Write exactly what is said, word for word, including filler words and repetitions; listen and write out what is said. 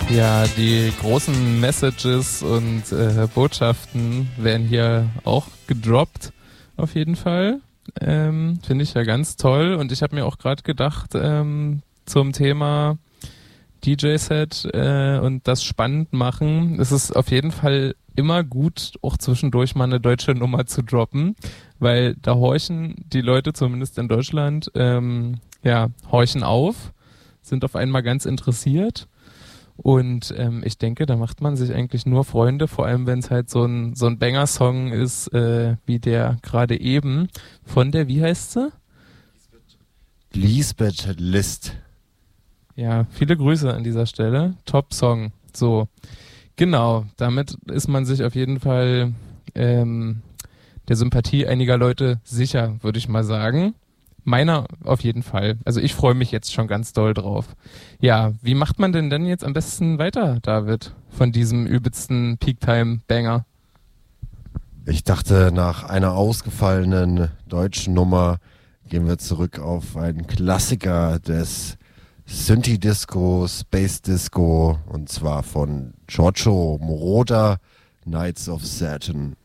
Ja, die großen Messages und äh, Botschaften werden hier auch gedroppt, auf jeden Fall. Ähm, Finde ich ja ganz toll. Und ich habe mir auch gerade gedacht, ähm, zum Thema D J-Set äh, und das spannend machen, es ist auf jeden Fall immer gut, auch zwischendurch mal eine deutsche Nummer zu droppen, weil da horchen die Leute, zumindest in Deutschland, ähm, ja, horchen auf, sind auf einmal ganz interessiert. Und ähm, ich denke, da macht man sich eigentlich nur Freunde, vor allem wenn es halt so ein so ein Banger-Song ist, äh, wie der gerade eben von der, wie heißt sie? Lisbeth List. Ja, viele Grüße an dieser Stelle. Top-Song. So, genau. Damit ist man sich auf jeden Fall ähm, der Sympathie einiger Leute sicher, würde ich mal sagen. Meiner auf jeden Fall. Also ich freue mich jetzt schon ganz doll drauf. Ja, wie macht man denn denn jetzt am besten weiter, David, von diesem übelsten Peak-Time-Banger? Ich dachte, nach einer ausgefallenen deutschen Nummer gehen wir zurück auf einen Klassiker des Synthi-Disco, Space-Disco, und zwar von Giorgio Moroder, Knights of Saturn.